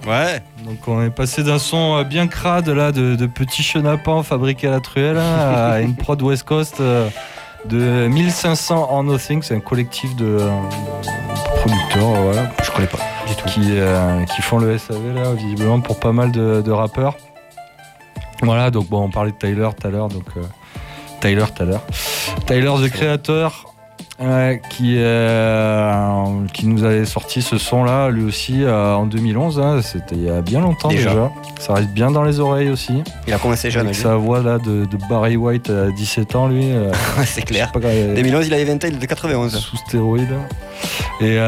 Ouais. Donc on est passé d'un son bien crade là, de petits chenapans fabriqués à la truelle à une prod West Coast de 1500 en Nothing. C'est un collectif de producteurs, voilà. Je connais pas du tout. Qui font le SAV là, visiblement pour pas mal de rappeurs. Voilà, donc bon, on parlait de Tyler tout à l'heure, donc Tyler the Creator. Qui nous avait sorti ce son-là, lui aussi, en 2011. Hein, c'était il y a bien longtemps déjà. Ça reste bien dans les oreilles aussi. Il a commencé jeune. Avec sa voix là de Barry White à 17 ans, lui. C'est clair. 2011, il avait 20 ans, il est de 91. Sous stéroïdes. Et